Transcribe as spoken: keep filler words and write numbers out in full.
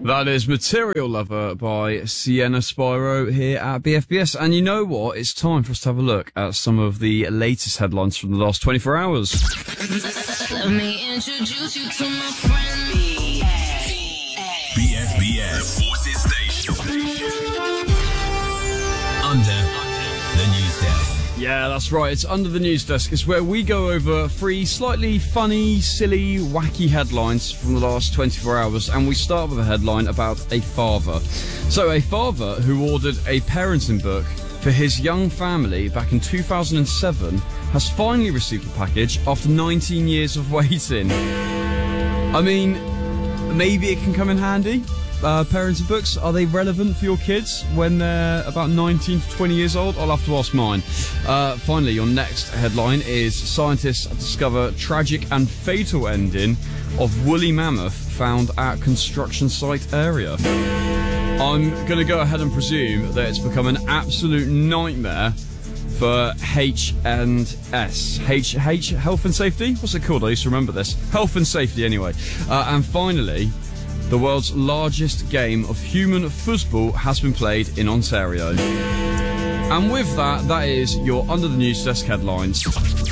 That is Material Lover by Sienna Spyro here at B F B S. And you know what? It's time for us to have a look at some of the latest headlines from the last twenty-four hours. Let me introduce you to my friend. B F B S, the Forces Station. Under the News Desk. Yeah, that's right. It's Under the News Desk. It's where we go over three slightly funny, silly, wacky headlines from the last twenty-four hours. And we start with a headline about a father. So a father who ordered a parenting book for his young family back in two thousand seven has finally received the package after nineteen years of waiting. I mean, maybe it can come in handy. Uh, parenting books, are they relevant for your kids when they're about nineteen to twenty years old? I'll have to ask mine. Uh, finally, your next headline is scientists discover tragic and fatal ending of woolly mammoth found at construction site area. I'm going to go ahead and presume that it's become an absolute nightmare for H and S. H, H, Health and Safety? What's it called? I used to remember this. Health and Safety, anyway. Uh, and finally, the world's largest game of human football has been played in Ontario. And with that, that is your Under the News Desk headlines.